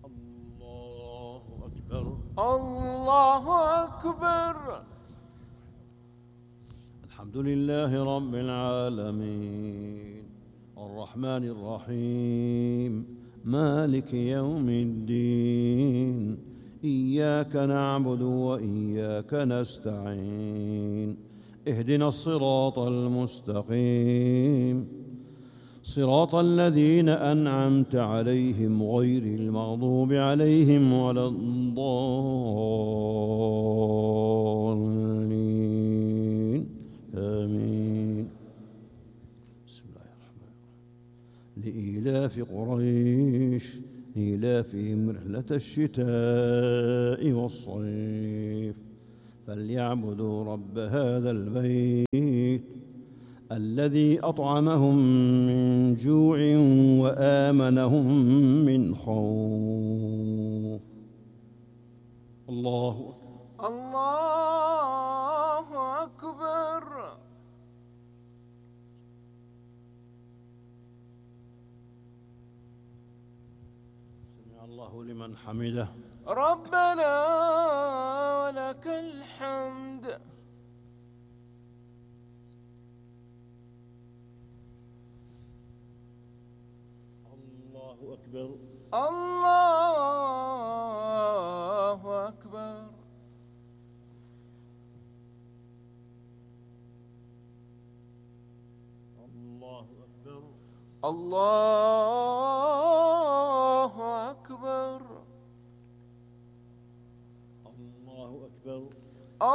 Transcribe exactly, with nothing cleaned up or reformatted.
الله أكبر. الله أكبر. الحمد لله رب العالمين الرحمن الرحيم مالك يوم الدين إياك نعبد وإياك نستعين اهدنا الصراط المستقيم صراط الذين أنعمت عليهم غير المغضوب عليهم ولا الضالين آمين. بسم الله الرحمن الرحيم لإيلاف قريش إيلافهم رحلة الشتاء والصيف فليعبدوا رب هذا البيت الذي أطعمهم من جوع وآمنهم من خوف. الله الله أكبر. سمع الله لمن حمده. ربنا ولك الحمد. الله أكبر. الله أكبر. الله أكبر. الله